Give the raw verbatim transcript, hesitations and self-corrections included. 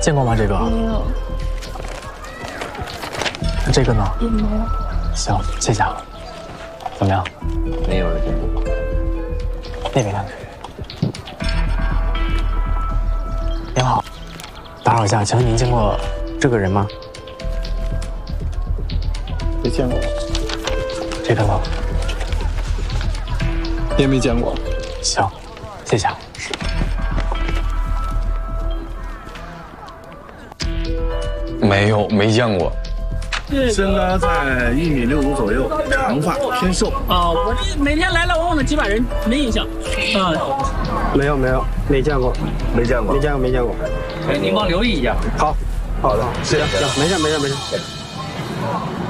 见过吗？这个没有。 这个呢？ 也没有。 行，谢谢啊。怎么样？ 没有人见过。 那边看看。您好，打扰一下，请问您见过这个人吗？ 没见过。 这个呢？ 也没见过。 行，谢谢啊。 没有，没见过。 身高在一米六五左右，长发偏瘦。 啊，我这每天来来往往的几百人，没印象。啊， 没有没有，没见过， 没见过， 没见过没见过。 哎，您帮留意一下。 好，好的， 行行，没事没事没事。